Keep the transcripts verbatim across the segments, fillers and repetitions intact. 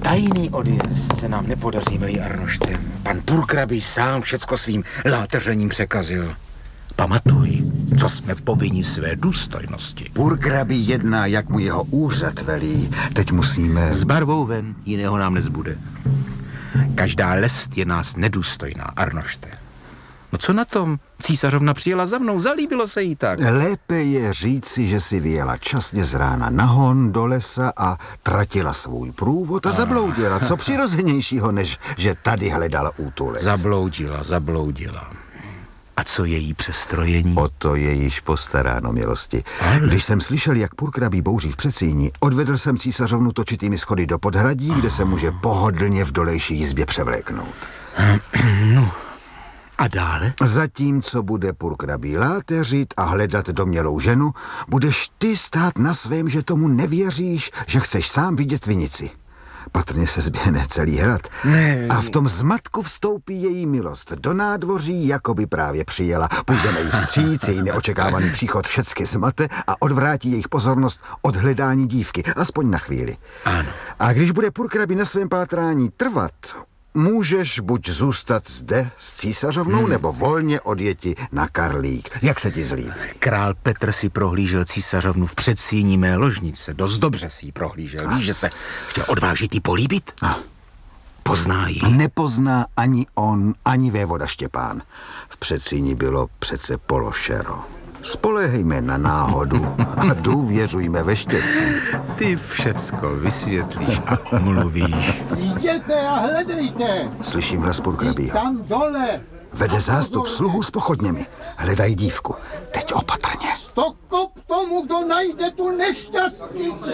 tajný odjezd se nám nepodaří, milý Arnošte. Pan purkrabí sám všecko svým láteřením překazil. Pamatuj, co jsme povinni své důstojnosti. Purkrabí jedná, jak mu jeho úřad velí. Teď musíme... S barvou ven, jiného nám nezbude. Každá lest je nás nedůstojná, Arnošte. No co na tom? Císařovna přijela za mnou, zalíbilo se jí tak. Lépe je říci, že si vyjela časně z rána na hon do lesa a tratila svůj průvod a zabloudila. Co přirozenějšího, než že tady hledala útulek. Zabloudila, zabloudila. A co její přestrojení? O to je již postaráno, milosti. Ale... Když jsem slyšel, jak purkrabí bouří v Předsíni, odvedl jsem císařovnu točitými schody do podhradí, kde se může pohodlně v dolejší jizbě převléknout. No, a dále? Zatímco bude purkrabí láteřit a hledat domnělou ženu, budeš ty stát na svém, že tomu nevěříš, že chceš sám vidět vinici. Patrně se zběhne celý hrad. Ne. A v tom zmatku vstoupí její milost do nádvoří, jako by právě přijela. Půjdeme jí vstříc, její neočekávaný příchod všecky zmate a odvrátí jejich pozornost od hledání dívky, aspoň na chvíli. Ano. A když bude purkrabí na svém pátrání trvat, můžeš buď zůstat zde s císařovnou, hmm. nebo volně odjeti na Karlík. Jak se ti zlíbí? Král Petr si prohlížel císařovnu v předsíni mé ložnice. Dost dobře si ji prohlížel. Víš, že se chtěl odvážit jí políbit? A. Pozná ji. Nepozná ani on, ani vévoda Štěpán. V Předsíni bylo přece pološero. Spolehejme na náhodu a důvěřujme ve štěstí. Ty všecko vysvětlíš a mluvíš. Jděte a hledejte. Slyším hlas purkrabího. Tam dole. Vede zástup sluhů s pochodněmi. Hledají dívku. Teď opatrně. Stokop tomu, kdo najde tu nešťastnici.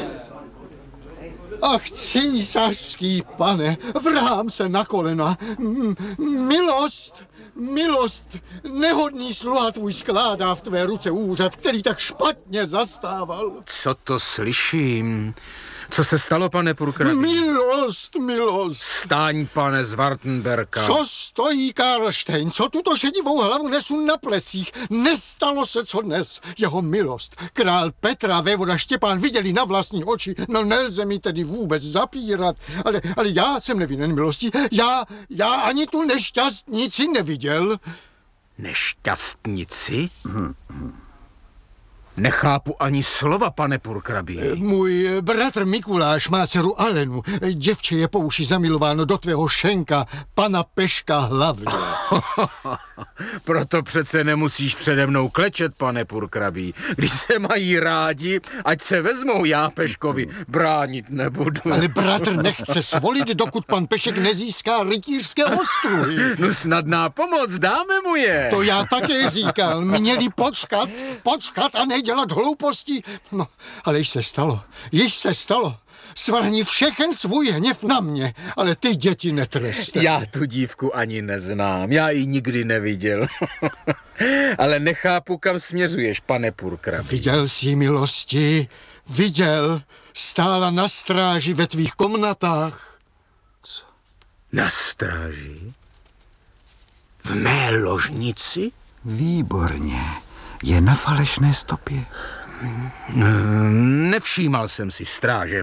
Ach, císařský pane, vrhám se na kolena. M- milost, milost, nehodný sluha tvůj skládá v tvé ruce úřad, který tak špatně zastával. Co to slyším? Co se stalo, pane purkrabí? Milost, milost. Stáň, pane z Wartenberka. Co stojí Karlštejn? Co tuto šedivou hlavu nesu na plecích? Nestalo se co dnes. Jeho milost. Král Petra a vévoda Štěpán viděli na vlastní oči. No nelze mi tedy vůbec zapírat. Ale, ale já jsem nevinen milosti. Já, já ani tu nešťastnici neviděl. Nešťastnici? Hmm. Nechápu ani slova, pane purkrabí. Můj bratr Mikuláš má dceru Alenu. Děvče je po uši zamilováno do tvého šenka, pana Peška Hlavy. Proto přece nemusíš přede mnou klečet, pane purkrabí. Když se mají rádi, ať se vezmou, já Peškovi bránit nebudu. Ale bratr nechce svolit, dokud pan Pešek nezíská rytířské ostruhy. No snadná pomoc, dáme mu je. To já také říkal. Měli počkat, počkat a nedělat hlouposti. No, ale již se stalo, již se stalo. Svrhni všechen svůj hněv na mě, ale ty děti netrestej. Já tu dívku ani neznám, já ji nikdy neviděl. Ale nechápu, kam směřuješ, pane purkrabí. Viděl jsi milosti, viděl, stála na stráži ve tvých komnatách. Co? Na stráži? V mé ložnici? Výborně, je na falešné stopě. Nevšímal jsem si stráže.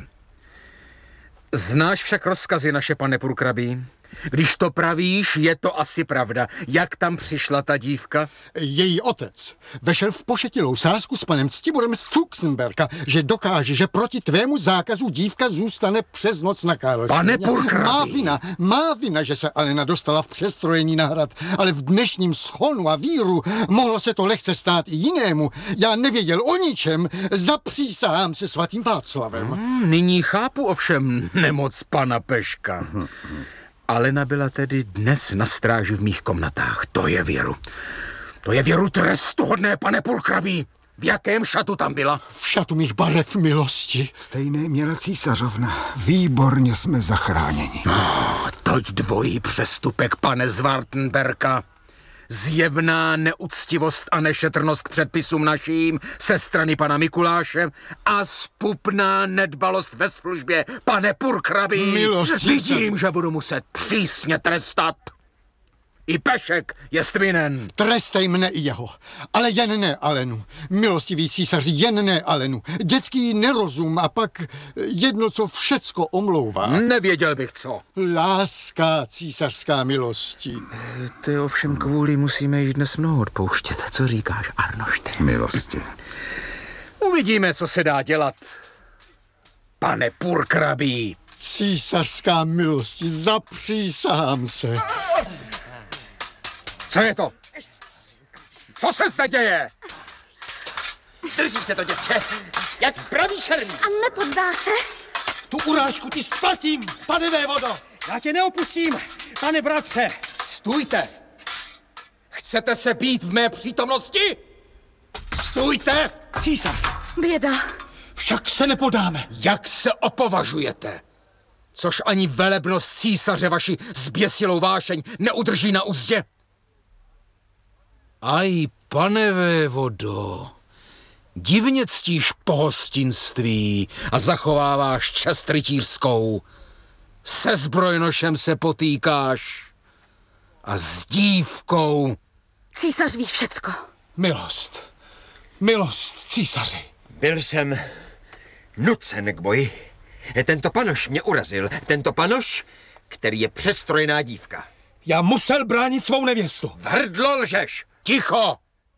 Znáš však rozkazy naše, pane purkrabí? Když to pravíš, je to asi pravda. Jak tam přišla ta dívka? Její otec vešel v pošetilou sázku s panem Ctiborem z Fuchsenberka, že dokáže, že proti tvému zákazu dívka zůstane přes noc na Karlštejně. Pane purkrabí! Má vina, má vina, že se Alena dostala v přestrojení na hrad, ale v dnešním schonu a víru mohlo se to lehce stát i jinému. Já nevěděl o ničem, zapřísahám se svatým Václavem. Hmm, nyní chápu ovšem nemoc pana Peška. Alena byla tedy dnes na stráži v mých komnatách. To je věru. To je věru trestuhodné, pane purkrabí. V jakém šatu tam byla? V šatu mých barev milosti. Stejné měla císařovna. Výborně jsme zachráněni. Oh, toť dvojí přestupek, pane z Wartenberka. Zjevná neuctivost a nešetrnost k předpisům naším se strany pana Mikuláše a zpupná nedbalost ve službě, pane purkrabí. Milost, vidím, že budu muset přísně trestat. I Pešek je stvinen. Trestej mne i jeho, ale jen ne Alenu. Milostivý císaři, jen ne Alenu. Dětský nerozum a pak jedno, co všecko omlouvá. Nevěděl bych co. Láska císařská milosti. Ty ovšem kvůli musíme již dnes mnoho odpouštět. Co říkáš, Arnošte? Milosti. Uvidíme, co se dá dělat. Pane purkrabí. Císařská milosti, zapřísahám se. Co je to? Co se zde děje? Držíš se to, děvče, jak pravý šermí. A nepoddá se? Tu urážku ti splatím, pane vévodo! Já tě neopustím, pane bratře. Stůjte! Chcete se být v mé přítomnosti? Stůjte! Císař. Běda. Však se nepodáme. Jak se opovažujete? Což ani velebnost císaře vaši zběsilou vášeň neudrží na uzdě? Aj, pane vévodo, divně ctíš pohostinství a zachováváš čest rytířskou. Se zbrojnošem se potýkáš a s dívkou. Císař ví všecko. Milost. Milost, císaři. Byl jsem nucen k boji. Tento panoš mě urazil. Tento panoš, který je přestrojená dívka. Já musel bránit svou nevěstu. Hrdlo lžeš! Ticho!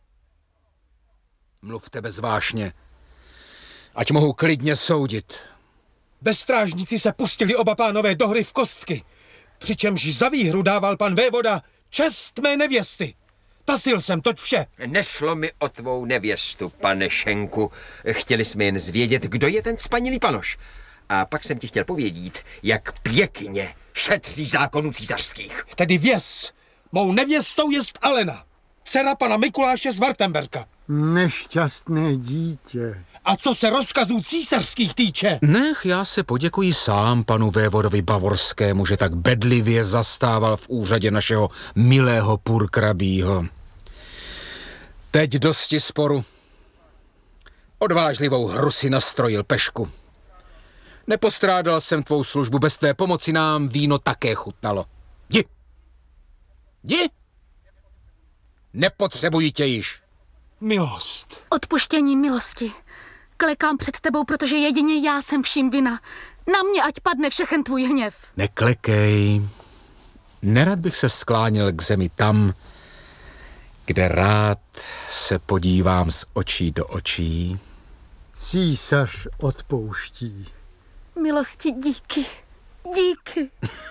Mluvte bez vášně, ať mohu klidně soudit. Bezstrážníci se pustili oba pánové do hry v kostky, přičemž za výhru dával pan vévoda čest mé nevěsty. Tasil jsem toť vše. Nešlo mi o tvou nevěstu, pane Šenku. Chtěli jsme jen zvědět, kdo je ten spanilý panoš. A pak jsem ti chtěl povědět, jak pěkně šetří zákonů císařských. Tedy věz, mou nevěstou jest Alena, dcera pana Mikuláše z Wartenberka. Nešťastné dítě. A co se rozkazů císařských týče? Nech, já se poděkuji sám panu vévodovi Bavorskému, že tak bedlivě zastával v úřadě našeho milého purkrabího. Teď dosti sporu. Odvážlivou hru si nastrojil, Pešku. Nepostrádal jsem tvou službu, bez tvé pomoci nám víno také chutnalo. Jdi! Jdi! Nepotřebuji tě již. Milost. Odpuštění milosti. Klekám před tebou, protože jedině já jsem vším vina. Na mě ať padne všechen tvůj hněv. Neklekej. Nerad bych se skláněl k zemi tam, kde rád se podívám z očí do očí. Císař odpouští. Milosti díky. Díky.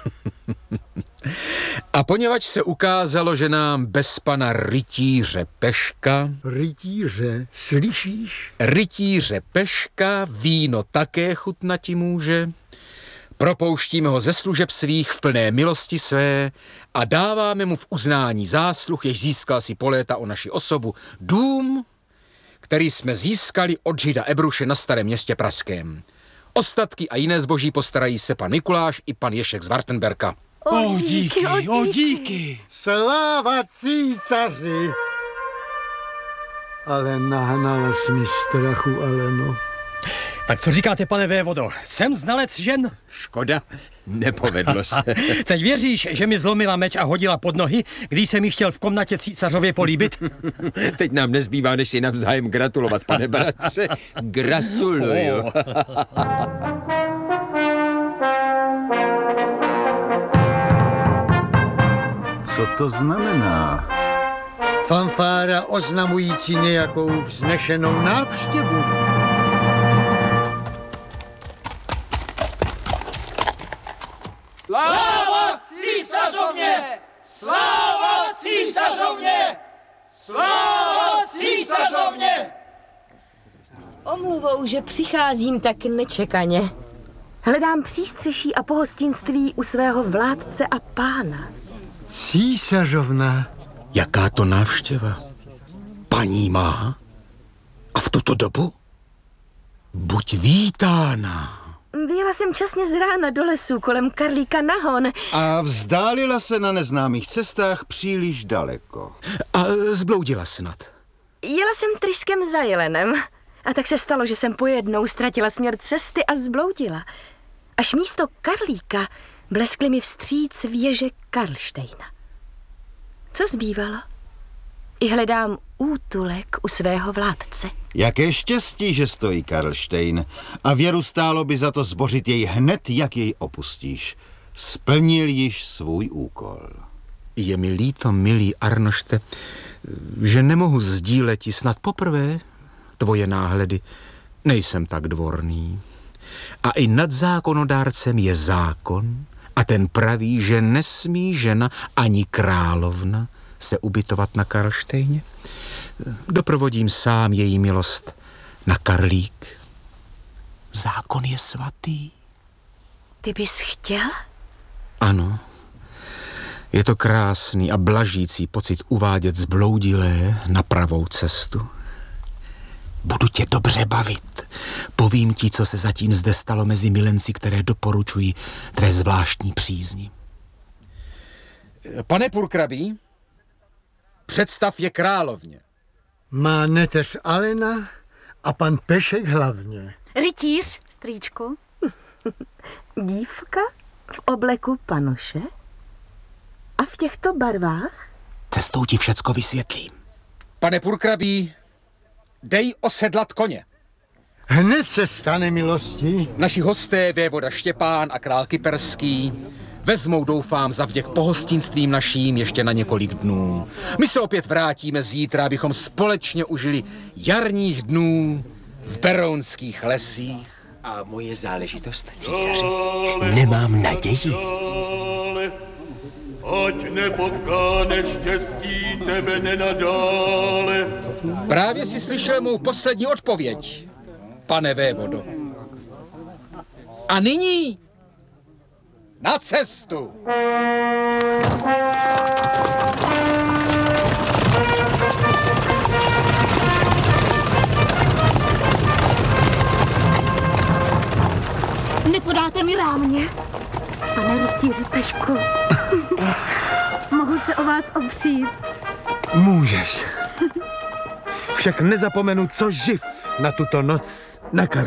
A poněvadž se ukázalo, že nám bez pana rytíře Peška, Rytíře, slyšíš? rytíře Peška víno také chutnati může, propouštíme ho ze služeb svých v plné milosti své a dáváme mu v uznání zásluh, jež získal si po léta o naši osobu, dům, který jsme získali od žida Ebruše na Starém Městě pražském. Ostatky a jiné zboží postarají se pan Mikuláš i pan Ješek z Wartenberka. O díky, o díky. o díky. Sláva císaři! Ale nahnala jsi mi strachu, Aleno. Tak co říkáte, pane vévodo? Jsem znalec žen? Škoda, nepovedlo se. Teď věříš, že mi zlomila meč a hodila pod nohy, když jsem jí chtěl v komnatě císařově políbit? Teď nám nezbývá, než si navzájem gratulovat, pane bratře. Gratuluju. Co to znamená? Fanfára oznamující nějakou vznešenou návštěvu. Sláva císařovně! Sláva císařovně! Sláva císařovně! S omluvou, že přicházím tak nečekaně. Hledám přístřeší a pohostinství u svého vládce a pána. Císařovna. Jaká to návštěva? Paní má? A v tuto dobu? Buď vítána. Vyjela jsem časně z rána do lesu kolem Karlíka na hon. A vzdálila se na neznámých cestách příliš daleko. A zbloudila snad. Jela jsem tryskem za jelenem. A tak se stalo, že jsem pojednou ztratila směr cesty a zbloudila. Až místo Karlíka bleskly mi vstříc věže Karlštejna. Co zbývalo? I hledám útulek u svého vládce. Jaké štěstí, že stojí Karlštejn. A věru stálo by za to zbořit jej hned, jak jej opustíš. Splnil již svůj úkol. Je mi líto, milý Arnošte, že nemohu sdílet snad poprvé tvoje náhledy. Nejsem tak dvorný. A i nad zákonodárcem je zákon a ten praví, že nesmí žena ani královna se ubytovat na Karlštejně. Doprovodím sám její milost na Karlík. Zákon je svatý. Ty bys chtěl? Ano. Je to krásný a blažící pocit uvádět zbloudilé na pravou cestu. Budu tě dobře bavit. Povím ti, co se zatím zde stalo mezi milenci, které doporučují tvé zvláštní přízni. Pane purkrabí, představ je královně. Má neteř Alena a pan Pešek hlavně. Rytíř, strýčku. Dívka v obleku panoše? A v těchto barvách? Cestou ti všecko vysvětlím. Pane purkrabí, dej osedlat koně. Hned se stane, milostí. Naši hosté, vévoda Štěpán a král Kyperský, vezmou, doufám, zavděk pohostinstvím naším ještě na několik dnů. My se opět vrátíme zítra, abychom společně užili jarních dnů v berounských lesích. A moje záležitost, císaři, nemám naději. Ať nepotká neštěstí tebe nenadále. Právě si slyšel mou poslední odpověď, pane vévodo. A nyní na cestu. Nepodáte mi rámě? Pane rytíři Pešku, mohu se o vás opřít? Můžeš. Však nezapomenu, co živ na tuto noc na Karlík.